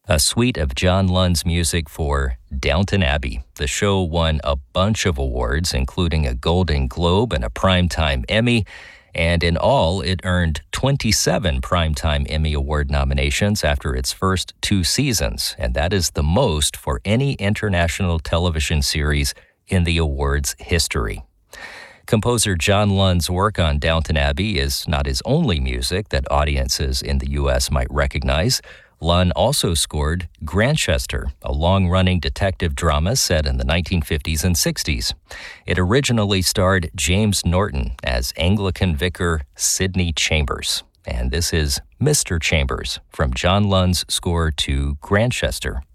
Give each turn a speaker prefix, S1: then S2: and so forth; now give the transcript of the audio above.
S1: A suite of John Lund's music for Downton Abbey. The show won a bunch of awards, including a Golden Globe and a Primetime Emmy, and in all, it earned 27 Primetime Emmy Award nominations after its first 2 seasons, and that is the most for any international television series in the awards history. Composer John Lund's work on Downton Abbey is not his only music that audiences in the U.S. might recognize. Lund also scored Grantchester, a long-running detective drama set in the 1950s and 60s. It originally starred James Norton as Anglican vicar Sidney Chambers. And this is Mr. Chambers from John Lund's score to Grantchester.